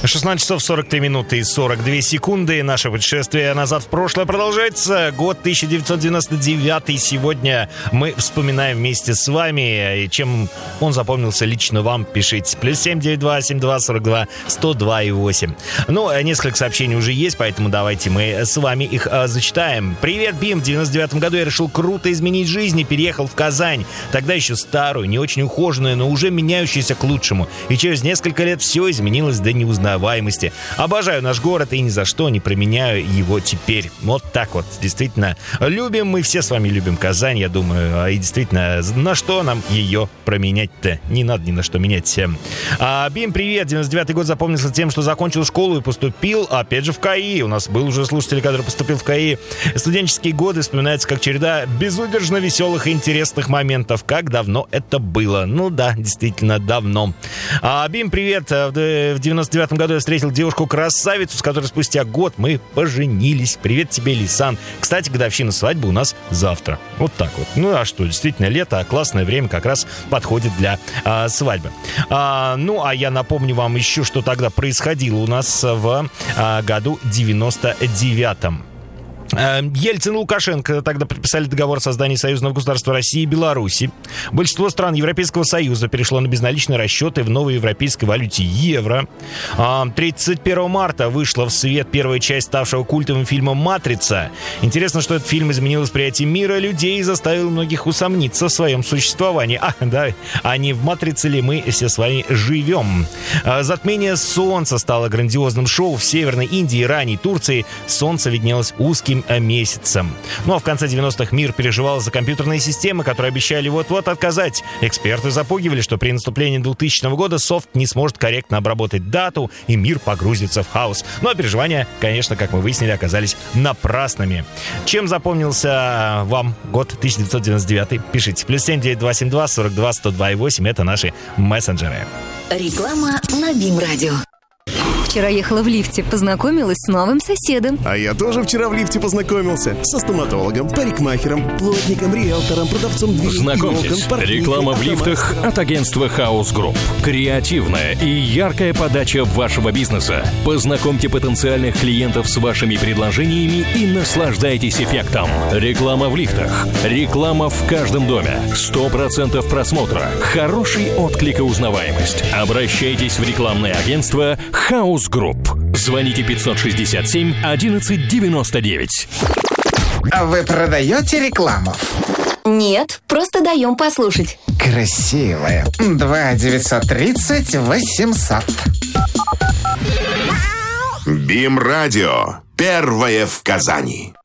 16 часов 43 минуты и 42 секунды. Наше путешествие назад в прошлое продолжается. Год 1999. Сегодня мы вспоминаем вместе с вами. И чем он запомнился лично вам, пишите. +7 92 72 42 102 и 8. Ну, несколько сообщений уже есть, поэтому давайте мы с вами их зачитаем. Привет, Бим. В 99 году я решил круто изменить жизнь и переехал в Казань. Тогда еще старую, не очень ухоженную, но уже меняющуюся к лучшему. И через несколько лет все изменилось до неузнаваемости. Обожаю наш город и ни за что не променяю его теперь. Вот так вот. Действительно, любим мы все с вами, любим Казань, я думаю. И действительно, на что нам ее променять-то? Не надо ни на что менять. Бим, привет. 99-й год запомнился тем, что закончил школу и поступил, опять же, в КАИ. У нас был уже слушатель, который поступил в КАИ. Студенческие годы вспоминаются как череда безудержно веселых и интересных моментов. Как давно это было? Ну да, действительно, давно. Бим, привет. В 99-м году я встретил девушку-красавицу, с которой спустя год мы поженились. Привет тебе, Лисан. Кстати, годовщина свадьбы у нас завтра. Вот так вот. Ну а что, действительно, лето, классное время как раз подходит для свадьбы. Ну, а я напомню вам еще, что тогда происходило у нас в году 99-м. Ельцин и Лукашенко тогда подписали договор о создании союзного государства России и Беларуси. Большинство стран Европейского Союза перешло на безналичные расчеты в новой европейской валюте евро. 31 марта вышла в свет первая часть ставшего культовым фильма «Матрица». Интересно, что этот фильм изменил восприятие мира людей и заставил многих усомниться в своем существовании. А не в «Матрице» ли мы все с вами живем? Затмение солнца стало грандиозным шоу в Северной Индии, Иране и Турции. Солнце виднелось узким месяцем. Ну а в конце 90-х мир переживал за компьютерные системы, которые обещали вот-вот отказать. Эксперты запугивали, что при наступлении 2000 года софт не сможет корректно обработать дату, и мир погрузится в хаос. Но переживания, конечно, как мы выяснили, оказались напрасными. Чем запомнился вам год 1999? Пишите. +7 9272 42 102 и 8. Это наши мессенджеры. Реклама на Бим Радио. Вчера ехала в лифте, познакомилась с новым соседом. А я тоже вчера в лифте познакомился со стоматологом, парикмахером, плотником, риэлтором, продавцом дверей. Знакомьтесь, реклама в лифтах от агентства House Group. Креативная и яркая подача вашего бизнеса. Познакомьте потенциальных клиентов с вашими предложениями и наслаждайтесь эффектом. Реклама в лифтах. Реклама в каждом доме. 100% просмотра. Хороший отклик и узнаваемость. Обращайтесь в рекламное агентство House Group. Звоните 567 11 99. А вы продаете рекламу? Нет, просто даем послушать. Красивая. 2 930 800. Бим Радио. Первое в Казани.